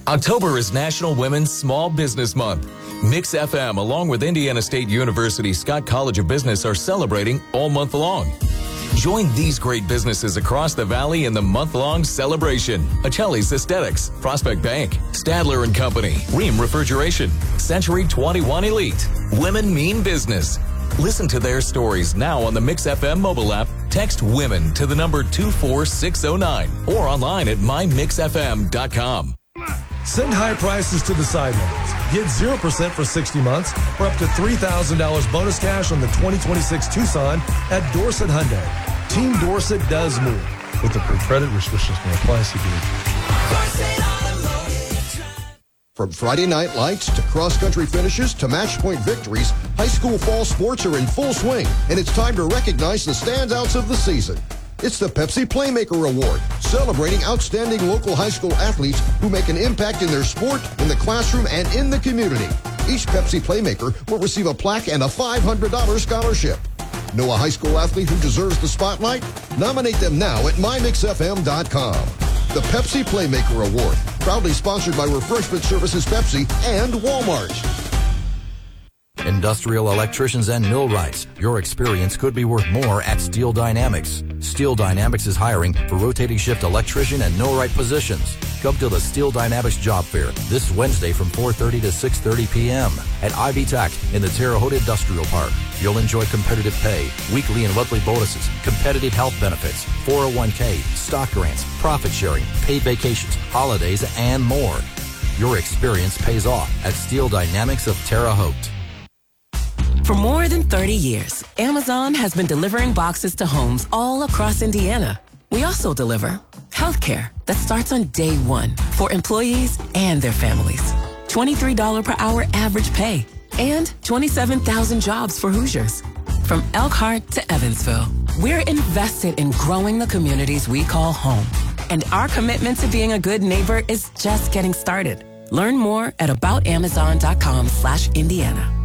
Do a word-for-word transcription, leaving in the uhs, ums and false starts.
October is National Women's Small Business Month. Mix F M, along with Indiana State University Scott College of Business, are celebrating all month long. Join these great businesses across the valley in the month-long celebration. Achilles Aesthetics, Prospect Bank, Stadler and Company, Ream Refrigeration, Century twenty-one Elite. Women mean business. Listen to their stories now on the Mix F M mobile app. Text WOMEN to the number two four six zero nine or online at my mix f m dot com. Send high prices to the sidelines. Get zero percent for sixty months or up to three thousand dollars bonus cash on the twenty twenty-six Tucson at Dorset Hyundai. Team Dorset does more. With the pre-credit restrictions may apply. C B. From Friday night lights to cross-country finishes to match-point victories, high school fall sports are in full swing, and it's time to recognize the standouts of the season. It's the Pepsi Playmaker Award, celebrating outstanding local high school athletes who make an impact in their sport, in the classroom, and in the community. Each Pepsi Playmaker will receive a plaque and a five hundred dollars scholarship. Know a high school athlete who deserves the spotlight? Nominate them now at my mix f m dot com. The Pepsi Playmaker Award, proudly sponsored by Refreshment Services Pepsi and Walmart. Industrial electricians and millwrights. Your experience could be worth more at Steel Dynamics. Steel Dynamics is hiring for rotating shift electrician and millwright positions. Come to the Steel Dynamics Job Fair this Wednesday from four thirty to six thirty p.m. at Ivy Tech in the Terre Haute Industrial Park. You'll enjoy competitive pay, weekly and monthly bonuses, competitive health benefits, four oh one k, stock grants, profit sharing, paid vacations, holidays, and more. Your experience pays off at Steel Dynamics of Terre Haute. For more than thirty years, Amazon has been delivering boxes to homes all across Indiana. We also deliver healthcare that starts on day one for employees and their families. twenty-three dollars per hour average pay and twenty-seven thousand jobs for Hoosiers. From Elkhart to Evansville, we're invested in growing the communities we call home. And our commitment to being a good neighbor is just getting started. Learn more at about amazon dot com slash Indiana.